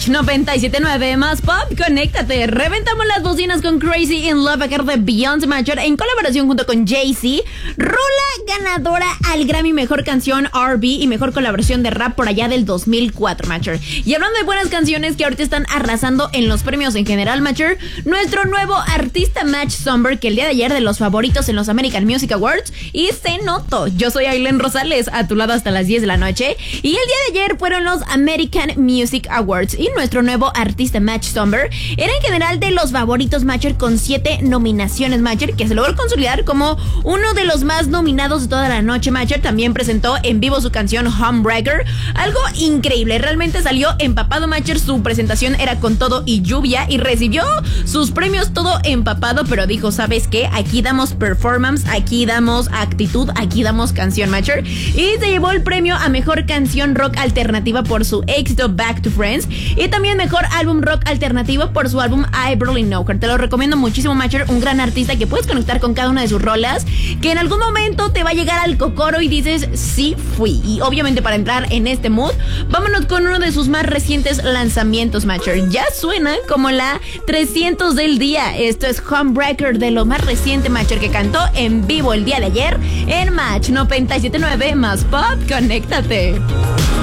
Match 97.9 más pop, conéctate. Reventamos las bocinas con Crazy in Love a cargo de Beyoncé Matcher en colaboración junto con Jay-Z. Rola ganadora al Grammy Mejor Canción R&B y Mejor Colaboración de Rap por allá del 2004, Matcher. Y hablando de buenas canciones que ahorita están arrasando en los premios en general, Matcher, nuestro nuevo artista Match Somber, que el día de ayer de los favoritos en los American Music Awards, y se notó. Yo soy Aileen Rosales, a tu lado hasta las 10 de la noche, y el día de ayer fueron los American Music Awards, y nuestro nuevo artista Match Somber era en general de los favoritos, Matcher, con 7 nominaciones, Matcher, que se logró consolidar como uno de los más nominados de toda la noche, Matcher. También presentó en vivo su canción Homebreaker, algo increíble, realmente salió empapado, Matcher. Su presentación era con todo y lluvia y recibió sus premios todo empapado, pero dijo, ¿sabes qué? Aquí damos performance, aquí damos actitud, aquí damos canción, Matcher, y se llevó el premio a Mejor Canción Rock Alternativa por su éxito Back to Friends, y también Mejor Álbum Rock Alternativo por su álbum I Barely Know Her. Te lo recomiendo muchísimo, Matcher, un gran artista que puedes conectar con cada una de sus rolas, que en algún momento te va a llegar al cocoro y dices, sí fui. Y obviamente para entrar en este mood, vámonos con uno de sus más recientes lanzamientos, Matcher. Ya suena como la 300 del día. Esto es Homebreaker, de lo más reciente, Matcher, que cantó en vivo el día de ayer en Match 97.9 más pop, conéctate.